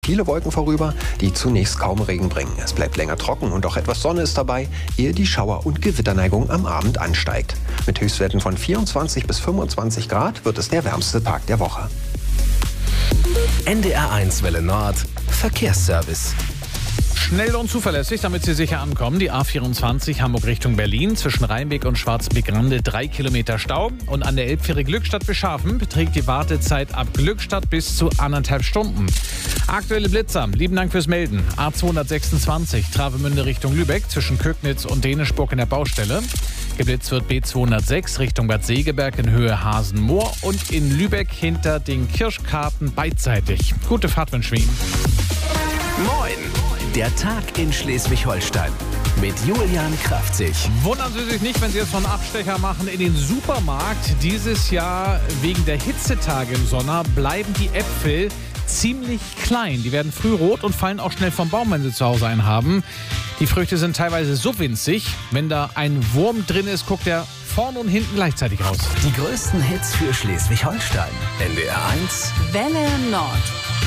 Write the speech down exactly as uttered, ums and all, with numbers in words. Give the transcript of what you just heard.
Viele Wolken vorüber, die zunächst kaum Regen bringen. Es bleibt länger trocken und auch etwas Sonne ist dabei, ehe die Schauer- und Gewitterneigung am Abend ansteigt. Mit Höchstwerten von vierundzwanzig bis fünfundzwanzig Grad wird es der wärmste Tag der Woche. N D R eins Welle Nord Verkehrsservice. Schnell und zuverlässig, damit Sie sicher ankommen. Die A vierundzwanzig Hamburg Richtung Berlin. Zwischen Rheinbeck und Schwarzbeck-Rande drei Kilometer Stau. Und an der Elbfähre Glückstadt-Beschafen beträgt die Wartezeit ab Glückstadt bis zu anderthalb Stunden. Aktuelle Blitzer. Lieben Dank fürs Melden. A zweihundertsechsundzwanzig Travemünde Richtung Lübeck. Zwischen Kögnitz und Dänischburg in der Baustelle. Geblitzt wird B zweihundertsechs Richtung Bad Segeberg in Höhe Hasenmoor. Und in Lübeck hinter den Kirschkarten beidseitig. Gute Fahrt wünschen wir Ihnen. Moin! Der Tag in Schleswig-Holstein mit Julian Kraftzig. Wundern Sie sich nicht, wenn Sie jetzt noch einen Abstecher machen in den Supermarkt. Dieses Jahr wegen der Hitzetage im Sommer bleiben die Äpfel ziemlich klein. Die werden früh rot und fallen auch schnell vom Baum, wenn Sie zu Hause einen haben. Die Früchte sind teilweise so winzig, wenn da ein Wurm drin ist, guckt er vorne und hinten gleichzeitig raus. Die größten Hits für Schleswig-Holstein. N D R eins Welle Nord.